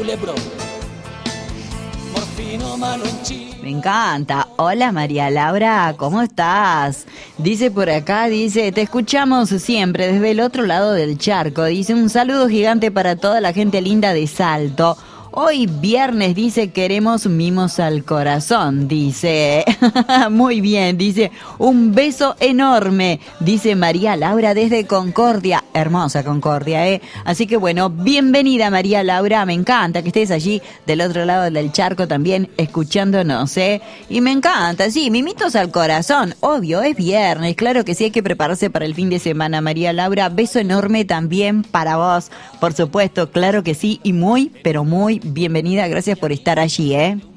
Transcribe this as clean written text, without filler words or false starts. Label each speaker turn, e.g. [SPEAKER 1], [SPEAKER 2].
[SPEAKER 1] culebrón. Morfino malo en Chile.
[SPEAKER 2] Me encanta. Hola María Laura, ¿cómo estás? Dice por acá, dice, te escuchamos siempre desde el otro lado del charco. Dice, un saludo gigante para toda la gente linda de Salto. Hoy viernes, dice, queremos mimos al corazón, dice. Muy bien, dice, un beso enorme, dice María Laura desde Concordia. Hermosa Concordia, ¿eh? Así que bueno, bienvenida María Laura, me encanta que estés allí del otro lado del charco también escuchándonos, ¿eh? Y me encanta, sí, mimitos al corazón, obvio, es viernes, claro que sí, hay que prepararse para el fin de semana, María Laura. Beso enorme también para vos, por supuesto, claro que sí, y muy, pero muy bienvenida, gracias por estar allí, ¿eh?